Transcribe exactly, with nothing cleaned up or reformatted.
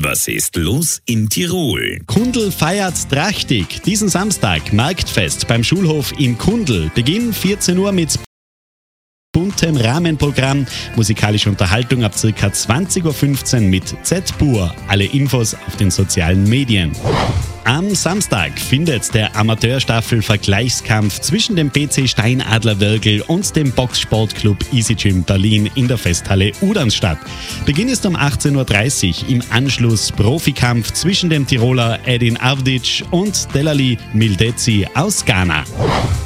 Was ist los in Tirol? Kundl feiert trächtig. Diesen Samstag Marktfest beim Schulhof in Kundl. Beginn vierzehn Uhr mit buntem Rahmenprogramm, musikalische Unterhaltung ab ca. zwanzig Uhr fünfzehn mit Z-Pur. Alle Infos auf den sozialen Medien. Am Samstag findet der Amateurstaffel-Vergleichskampf zwischen dem P C Steinadler Würgl und dem Boxsportclub Easy Gym Berlin in der Festhalle Udans statt. Beginn ist um achtzehn Uhr dreißig. Im Anschluss Profikampf zwischen dem Tiroler Edin Avdic und Delali Mildezi aus Ghana.